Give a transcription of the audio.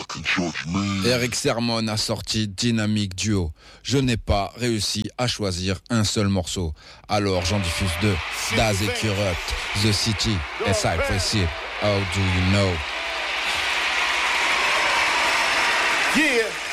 Eric Sermon a sorti Dynamic Duo. Je n'ai pas réussi à choisir un seul morceau. Alors j'en diffuse deux. Daz et Kurupt, The City et Cypress Hill. How do you know? Yeah.